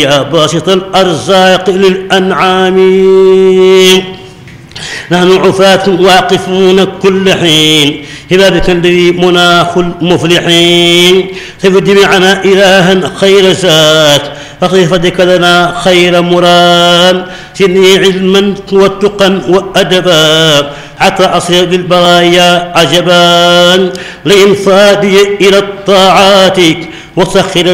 يا باسط الأرزاق للأنعام نحن عفاة واقفون كل حين هبابك الذي مناخ المفلحين خف جميعنا إلها خير ذات فخف فضلك لنا خير مراد زدني علما واتقا وأدبا حتى أصل للبرايا عجبا لإنفادي إلى الطاعات وسخر